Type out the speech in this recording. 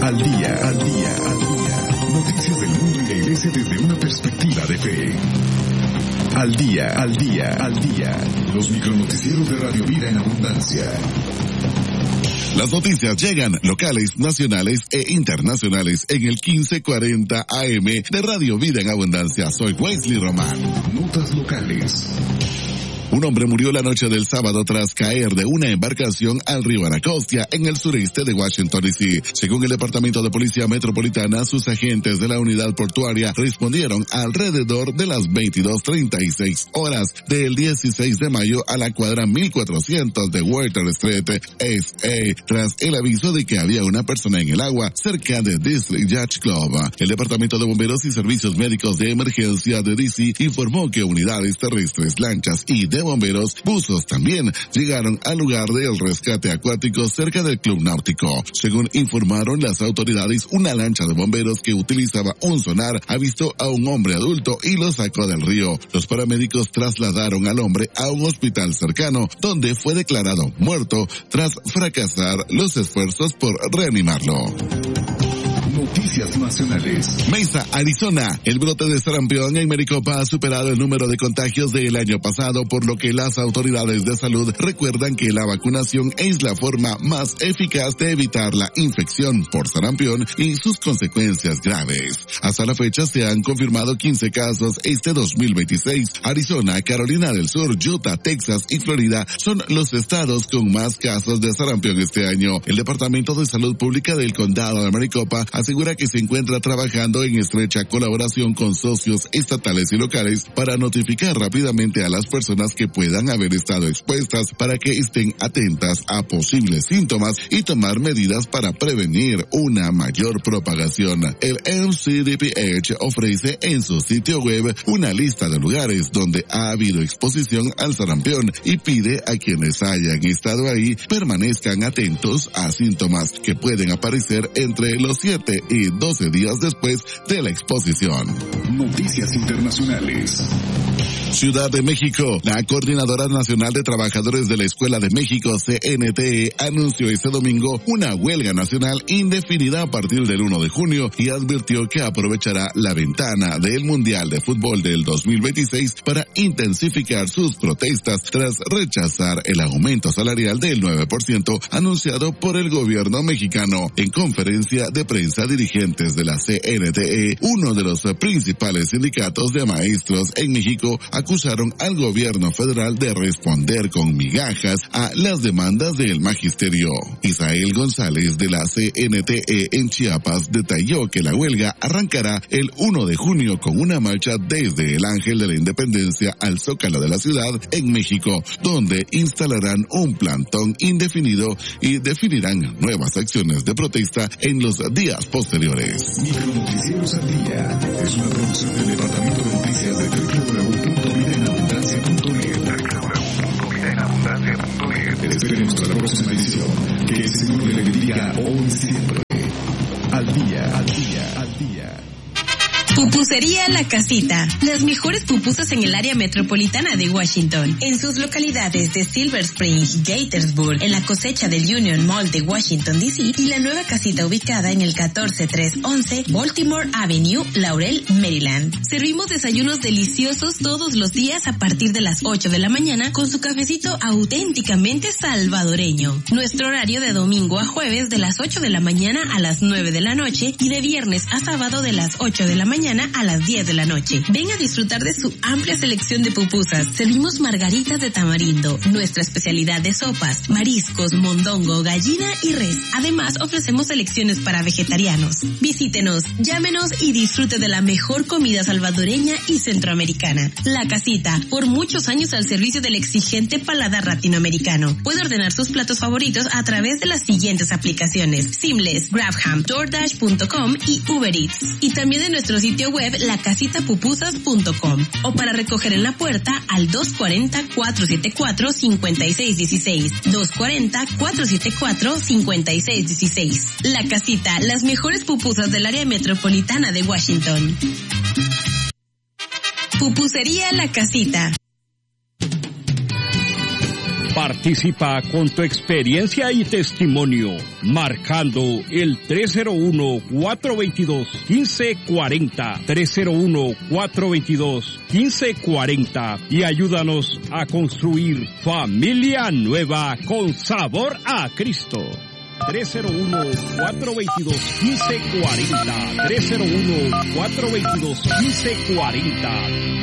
Al día, al día, al día. Noticias del mundo y la iglesia desde una perspectiva de fe. Al día, al día, al día. Los micronoticieros de Radio Vida en Abundancia. Las noticias llegan locales, nacionales e internacionales en el 1540 AM de Radio Vida en Abundancia. Soy Wesley Román. Notas locales. Un hombre murió la noche del sábado tras caer de una embarcación al río Anacostia en el sureste de Washington, D.C. Según el Departamento de Policía Metropolitana, sus agentes de la unidad portuaria respondieron alrededor de las 22:36 horas del 16 de mayo a la cuadra 1400 de Water Street, S.A., tras el aviso de que había una persona en el agua cerca de District Yacht Club. El Departamento de Bomberos y Servicios Médicos de Emergencia de D.C. informó que unidades terrestres, lanchas y de bomberos, buzos también llegaron al lugar del rescate acuático cerca del club náutico. Según informaron las autoridades, una lancha de bomberos que utilizaba un sonar avistó a un hombre adulto y lo sacó del río. Los paramédicos trasladaron al hombre a un hospital cercano, donde fue declarado muerto tras fracasar los esfuerzos por reanimarlo. Noticias nacionales. Mesa, Arizona. El brote de sarampión en Maricopa ha superado el número de contagios del año pasado, por lo que las autoridades de salud recuerdan que la vacunación es la forma más eficaz de evitar la infección por sarampión y sus consecuencias graves. Hasta la fecha se han confirmado 15 casos este 2026. Arizona, Carolina del Sur, Utah, Texas y Florida son los estados con más casos de sarampión este año. El Departamento de Salud Pública del Condado de Maricopa asegura que se encuentra trabajando en estrecha colaboración con socios estatales y locales para notificar rápidamente a las personas que puedan haber estado expuestas para que estén atentas a posibles síntomas y tomar medidas para prevenir una mayor propagación. El MCDPH ofrece en su sitio web una lista de lugares donde ha habido exposición al sarampión y pide a quienes hayan estado ahí permanezcan atentos a síntomas que pueden aparecer entre los 7 y 12 días después de la exposición. Noticias internacionales. Ciudad de México. La Coordinadora Nacional de Trabajadores de la Escuela de México, CNTE, anunció este domingo una huelga nacional indefinida a partir del 1 de junio y advirtió que aprovechará la ventana del Mundial de Fútbol del 2026 para intensificar sus protestas tras rechazar el aumento salarial del 9% anunciado por el gobierno mexicano. En conferencia de prensa, dirigentes de la CNTE, uno de los principales sindicatos de maestros en México, acusaron al gobierno federal de responder con migajas a las demandas del magisterio. Isael González de la CNTE en Chiapas detalló que la huelga arrancará el 1 de junio con una marcha desde el Ángel de la Independencia al Zócalo de la ciudad en México, donde instalarán un plantón indefinido y definirán nuevas acciones de protesta en los días posteriores. Micronoticieros al día es una producción del Departamento de Noticias de www.vidaenabundancia.net. Les esperemos hasta la próxima edición. Que el Señor le bendiga hoy siempre. Al día, al día, al día. Pupusería La Casita. Las mejores pupusas en el área metropolitana de Washington. En sus localidades de Silver Spring, Gaithersburg, en la cosecha del Union Mall de Washington, D.C. y la nueva casita ubicada en el 14311 Baltimore Avenue, Laurel, Maryland. Servimos desayunos deliciosos todos los días a partir de las 8 de la mañana con su cafecito auténticamente salvadoreño. Nuestro horario de domingo a jueves de las 8 de la mañana a las 9 de la noche y de viernes a sábado de las 8 de la mañana a las 10 de la noche. Ven a disfrutar de su amplia selección de pupusas. Servimos margaritas de tamarindo, nuestra especialidad de sopas, mariscos, mondongo, gallina y res. Además, ofrecemos selecciones para vegetarianos. Visítenos, llámenos y disfrute de la mejor comida salvadoreña y centroamericana. La Casita, por muchos años al servicio del exigente paladar latinoamericano. Puede ordenar sus platos favoritos a través de las siguientes aplicaciones: Seamless, Grabham, DoorDash.com y Uber Eats. Y también de nuestro sitio web lacasitapupusas.com o para recoger en la puerta al 240-474-5616. 240-474-5616. La Casita, las mejores pupusas del área metropolitana de Washington. Pupusería La Casita. Participa con tu experiencia y testimonio, marcando el 301-422-1540, 301-422-1540 y ayúdanos a construir familia nueva con sabor a Cristo. 301-422-1540, 301-422-1540.